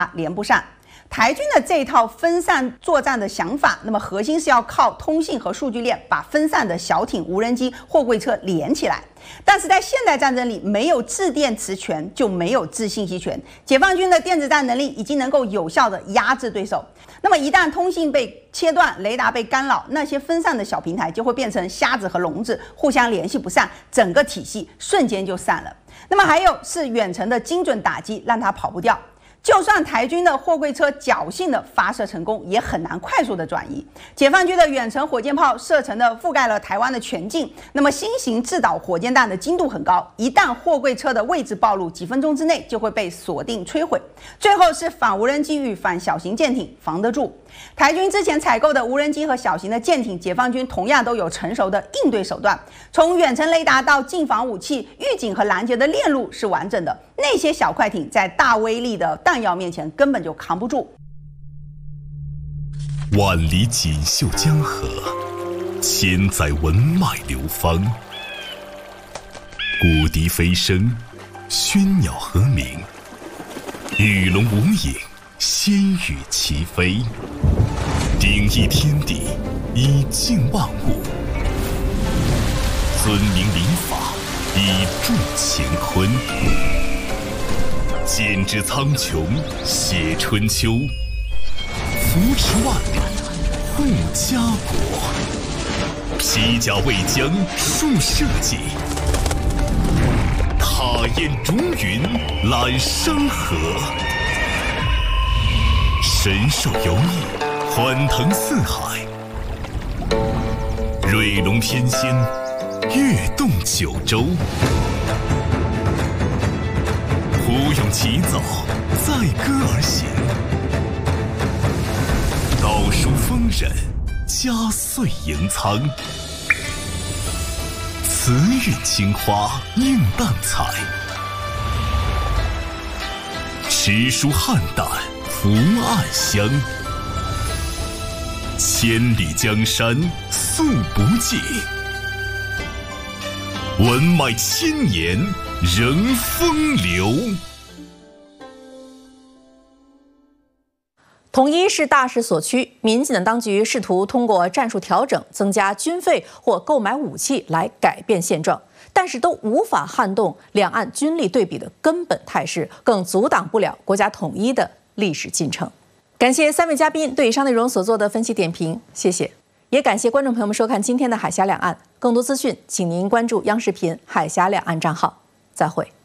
连不上。台军的这一套分散作战的想法，那么核心是要靠通信和数据链把分散的小艇、无人机、货柜车连起来。但是在现代战争里，没有制电磁权就没有制信息权。解放军的电子战能力已经能够有效的压制对手。那么一旦通信被切断，雷达被干扰，那些分散的小平台就会变成瞎子和聋子，互相联系不上，整个体系瞬间就散了。那么还有是远程的精准打击，让它跑不掉。就算台军的货柜车侥幸的发射成功，也很难快速的转移。解放军的远程火箭炮射程的覆盖了台湾的全境，那么新型制导火箭弹的精度很高，一旦货柜车的位置暴露，几分钟之内就会被锁定摧毁。最后是反无人机与反小型舰艇，防得住。台军之前采购的无人机和小型的舰艇，解放军同样都有成熟的应对手段。从远程雷达到近防武器、预警和拦截的链路是完整的。那些小快艇在大威力的弹药面前根本就扛不住。 万里锦绣江河，千载文脉流芳。古笛飞声，喧鸟和鸣，鱼龙无影，仙羽齐飞。鼎益天地，以静万物；尊明礼法，以助乾坤。剑指苍穹，写春秋；扶持万里，护家国。披甲为将，树社稷；踏烟逐云，揽山河。神兽游弋，欢腾四海；瑞龙翩跹，跃动九州。虎勇齐走，载歌而行；道书锋刃，加岁迎苍。慈韵青花映淡彩，诗书汉旦福暗香。千里江山素不尽，文脉千年仍风流。 统一是大势所趋，民进党当局试图通过战术调整、增加军费或购买武器来改变现状，但是都无法撼动两岸军力对比的根本态势，更阻挡不了国家统一的历史进程。感谢三位嘉宾对以上内容所做的分析点评，谢谢。也感谢观众朋友们收看今天的海峡两岸，更多资讯请您关注央视频海峡两岸账号。再会。